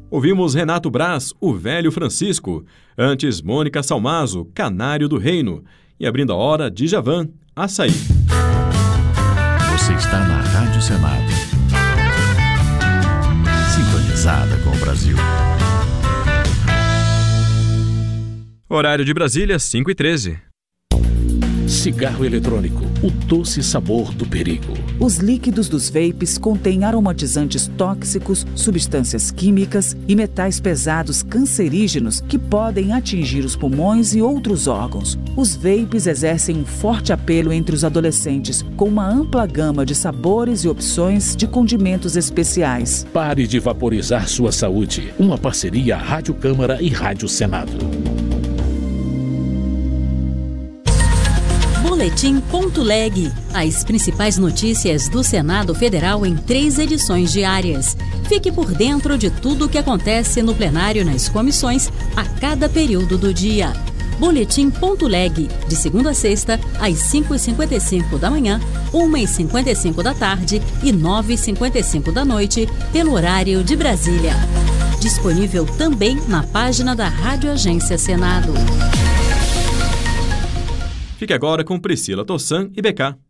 Ouvimos Renato Braz, o Velho Francisco. Antes, Mônica Salmazo, Canário do Reino. E abrindo a hora, Djavan, Açaí. Você está na Rádio Senado. Sintonizada com o Brasil. Horário de Brasília, 5h13. Cigarro eletrônico, o doce sabor do perigo. Os líquidos dos vapes contêm aromatizantes tóxicos, substâncias químicas e metais pesados cancerígenos que podem atingir os pulmões e outros órgãos. Os vapes exercem um forte apelo entre os adolescentes, com uma ampla gama de sabores e opções de condimentos especiais. Pare de vaporizar sua saúde. Uma parceria Rádio Câmara e Rádio Senado. Boletim.leg. As principais notícias do Senado Federal em 3 edições diárias. Fique por dentro de tudo o que acontece no plenário e nas comissões a cada período do dia. Boletim.leg. De segunda a sexta, às 5h55 da manhã, 1h55 da tarde e 9h55 da noite, pelo horário de Brasília. Disponível também na página da Rádio Agência Senado. Fique agora com Priscila Tossan e BK.